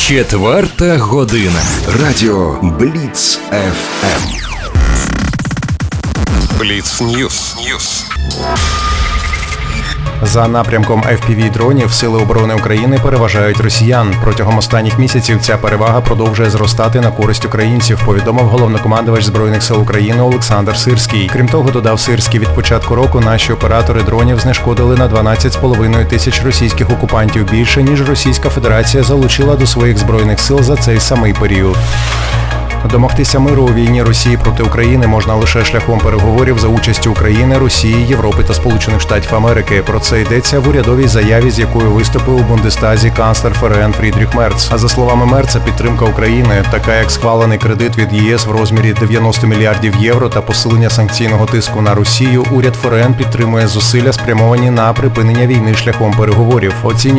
4 година. Радіо Бліц ФМ. Бліц Ньюс. За напрямком FPV-дронів Сили оборони України переважають росіян. Протягом останніх місяців ця перевага продовжує зростати на користь українців, повідомив головнокомандувач Збройних сил України Олександр Сирський. Крім того, додав Сирський, від початку року наші оператори дронів знешкодили на 12,5 тисяч російських окупантів більше, ніж Російська Федерація залучила до своїх збройних сил за цей самий період. Домогтися миру у війні Росії проти України можна лише шляхом переговорів за участю України, Росії, Європи та Сполучених Штатів Америки. Про це йдеться в урядовій заяві, з якою виступив у Бундестазі канцлер ФРН Фрідріх Мерц. А за словами Мерца, підтримка України, така як схвалений кредит від ЄС в розмірі 90 мільярдів євро та посилення санкційного тиску на Росію, уряд ФРН підтримує зусилля, спрямовані на припинення війни шляхом переговорів.